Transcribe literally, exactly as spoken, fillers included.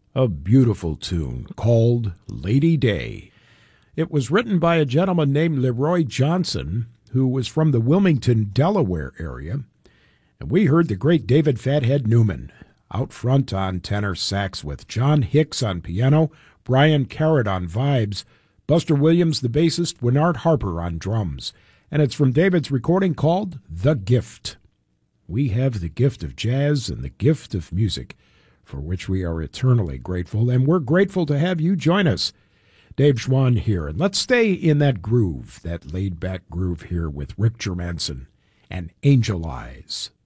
A beautiful tune called Lady Day. It was written by a gentleman named Leroy Johnson, who was from the Wilmington, Delaware area. And we heard the great David Fathead Newman out front on tenor sax with John Hicks on piano, Brian Carrot on vibes, Buster Williams, the bassist, Winnard Harper on drums. And it's from David's recording called The Gift. We have the gift of jazz and the gift of music, for which we are eternally grateful, and we're grateful to have you join us. Dave Schwann here, and let's stay in that groove, that laid-back groove here with Rick Germanson and Angel Eyes.